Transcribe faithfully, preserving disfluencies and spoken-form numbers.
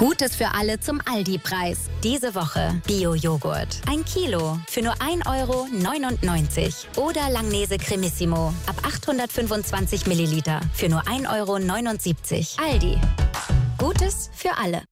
Gutes für alle zum Aldi-Preis. Diese Woche Bio-Joghurt. Ein Kilo für nur ein Euro neunundneunzig. Oder Langnese Cremissimo ab achthundertfünfundzwanzig Milliliter für nur ein Euro neunundsiebzig. Aldi. Gutes für alle.